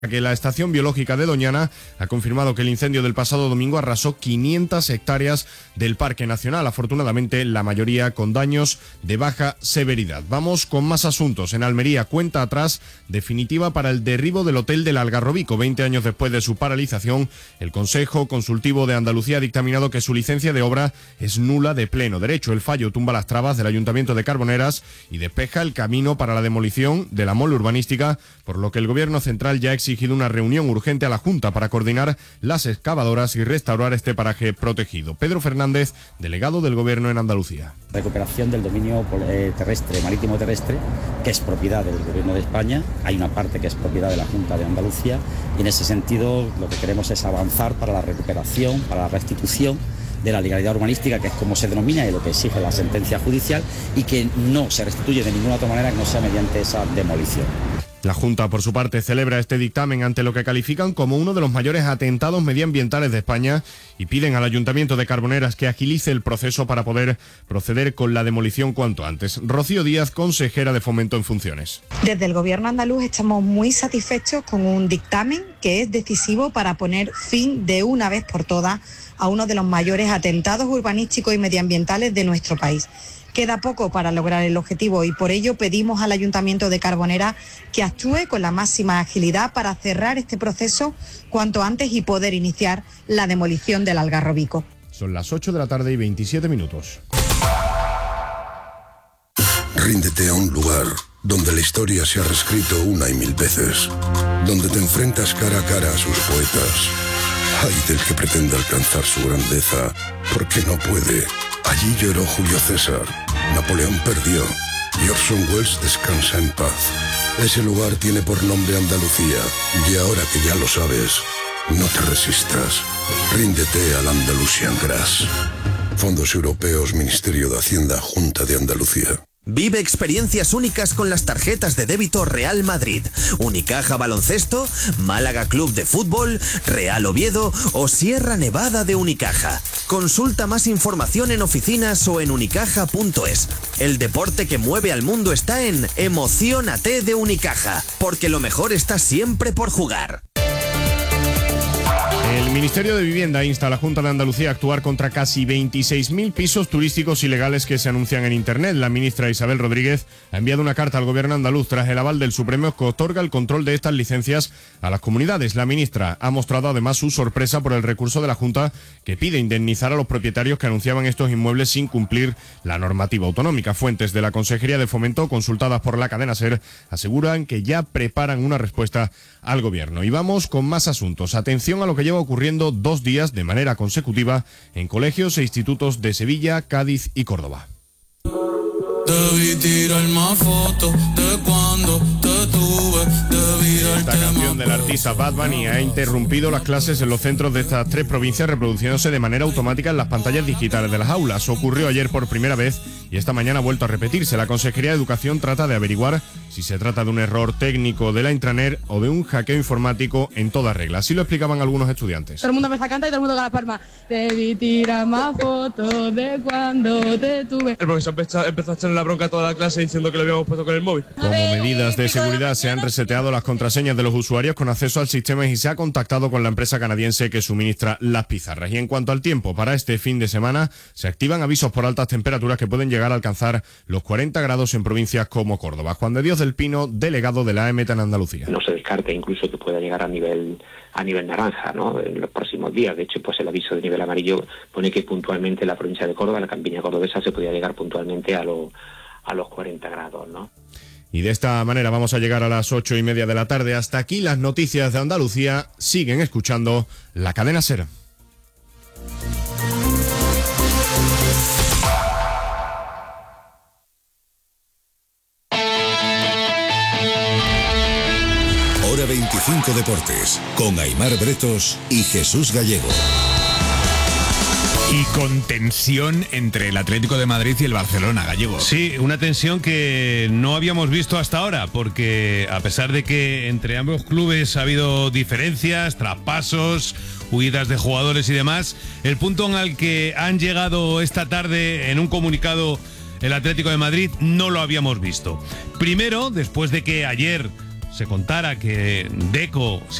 Que la estación biológica de Doñana ha confirmado que el incendio del pasado domingo arrasó 500 hectáreas del Parque Nacional, afortunadamente la mayoría con daños de baja severidad. Vamos con más asuntos. En Almería, cuenta atrás definitiva para el derribo del Hotel del Algarrobico. 20 años después de su paralización, el Consejo Consultivo de Andalucía ha dictaminado que su licencia de obra es nula de pleno derecho. El fallo tumba las trabas del Ayuntamiento de Carboneras y despeja el camino para la demolición de la mole urbanística, por lo que el Gobierno central ya ha exigido una reunión urgente a la Junta para coordinar las excavadoras y restaurar este paraje protegido. Pedro Fernández, delegado del Gobierno en Andalucía. Recuperación del dominio terrestre, marítimo terrestre, que es propiedad del Gobierno de España. Hay una parte que es propiedad de la Junta de Andalucía y en ese sentido lo que queremos es avanzar para la recuperación, para la restitución de la legalidad urbanística, que es como se denomina y lo que exige la sentencia judicial, y que no se restituye de ninguna otra manera que no sea mediante esa demolición. La Junta, por su parte, celebra este dictamen ante lo que califican como uno de los mayores atentados medioambientales de España y piden al Ayuntamiento de Carboneras que agilice el proceso para poder proceder con la demolición cuanto antes. Rocío Díaz, consejera de Fomento en funciones. Desde el Gobierno andaluz estamos muy satisfechos con un dictamen que es decisivo para poner fin de una vez por todas a uno de los mayores atentados urbanísticos y medioambientales de nuestro país. Queda poco para lograr el objetivo y por ello pedimos al Ayuntamiento de Carboneras que actúe con la máxima agilidad para cerrar este proceso cuanto antes y poder iniciar la demolición del Algarrobico. Son las 8 de la tarde y 27 minutos. Ríndete a un lugar donde la historia se ha reescrito una y mil veces, donde te enfrentas cara a cara a sus poetas. Ay del que pretenda alcanzar su grandeza, porque no puede. Allí lloró Julio César, Napoleón perdió y Orson Welles descansa en paz. Ese lugar tiene por nombre Andalucía y ahora que ya lo sabes, no te resistas. Ríndete al Andalusian Grass. Fondos Europeos, Ministerio de Hacienda, Junta de Andalucía. Vive experiencias únicas con las tarjetas de débito Real Madrid, Unicaja Baloncesto, Málaga Club de Fútbol, Real Oviedo o Sierra Nevada de Unicaja. Consulta más información en oficinas o en unicaja.es. El deporte que mueve al mundo está en Emociónate de Unicaja, porque lo mejor está siempre por jugar. El Ministerio de Vivienda insta a la Junta de Andalucía a actuar contra casi 26.000 pisos turísticos ilegales que se anuncian en Internet. La ministra Isabel Rodríguez ha enviado una carta al Gobierno andaluz tras el aval del Supremo que otorga el control de estas licencias a las comunidades. La ministra ha mostrado además su sorpresa por el recurso de la Junta que pide indemnizar a los propietarios que anunciaban estos inmuebles sin cumplir la normativa autonómica. Fuentes de la Consejería de Fomento, consultadas por la cadena SER, aseguran que ya preparan una respuesta al Gobierno. Y vamos con más asuntos. Atención a lo que lleva ocurriendo 2 días de manera consecutiva en colegios e institutos de Sevilla, Cádiz y Córdoba. Esta canción del artista Bad Bunny ha interrumpido las clases en los centros de estas 3 provincias, reproduciéndose de manera automática en las pantallas digitales de las aulas. Ocurrió ayer por primera vez y esta mañana ha vuelto a repetirse. La Consejería de Educación trata de averiguar si se trata de un error técnico de la intranet o de un hackeo informático en toda regla. Así lo explicaban algunos estudiantes. Todo el mundo empieza a cantar y todo el mundo con las palmas. Te vi tirar más fotos de cuando te tuve. El profesor empezó a echarle la bronca a toda la clase diciendo que lo habíamos puesto con el móvil. Como medidas de seguridad se han reseteado las contraseñas de los usuarios con acceso al sistema y se ha contactado con la empresa canadiense que suministra las pizarras. Y en cuanto al tiempo, para este fin de semana se activan avisos por altas temperaturas que pueden llegar a alcanzar los 40 grados en provincias como Córdoba. Juan de Dios del Pino, delegado de la AEMET en Andalucía. No se descarta incluso que pueda llegar a nivel naranja, ¿no?, en los próximos días. De hecho, pues el aviso de nivel amarillo pone que puntualmente la provincia de Córdoba, la campiña cordobesa, se podría llegar puntualmente a los 40 grados, ¿no? Y de esta manera vamos a llegar a las 8:30 de la tarde. Hasta aquí las noticias de Andalucía. Siguen escuchando la cadena SER. Hora 25 Deportes, con Aimar Bretos y Jesús Gallego. Y con tensión entre el Atlético de Madrid y el Barcelona, Gallego. Sí, una tensión que no habíamos visto hasta ahora, porque a pesar de que entre ambos clubes ha habido diferencias, traspasos, huidas de jugadores y demás, el punto en el que han llegado esta tarde en un comunicado el Atlético de Madrid no lo habíamos visto. Primero, después de que ayer se contara que Deco